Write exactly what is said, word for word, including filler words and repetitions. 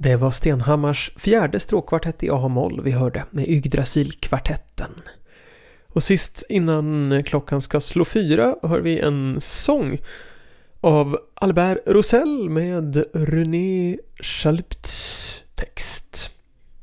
Det var Stenhammars fjärde stråkkvartett i A-moll vi hörde med Yggdrasil-kvartetten. Och sist innan klockan ska slå fyra hör vi en sång av Albert Roussel med René Chalupts text.